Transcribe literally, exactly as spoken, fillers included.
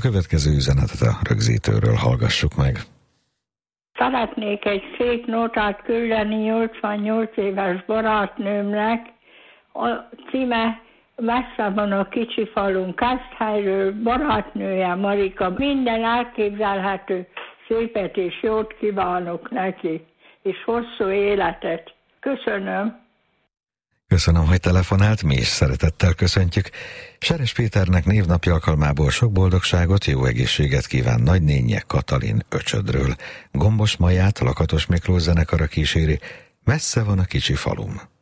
következő üzenetet a rögzítőről hallgassuk meg. Szeretnék egy szép nótát küldeni nyolcvannyolc éves barátnőmnek. A címe Messze van a kicsi falun, Keszthelyről, barátnője Marika. Minden elképzelhető szépet és jót kívánok neki, és hosszú életet. Köszönöm. Köszönöm, hogy telefonált, mi is szeretettel köszöntjük. Seres Péternek névnapja alkalmából sok boldogságot, jó egészséget kíván nagynénje Katalin öcsödről. Gombos Maját Lakatos Miklós zenekara kíséri, Messze van a kicsi falum.